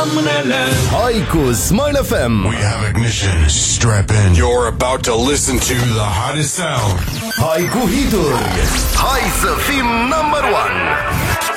Doamnele. Hai cu Smile FM. We have ignition. Strap in. You're about to listen to the hottest sound. Hai cu hituri. Hai să fim number one.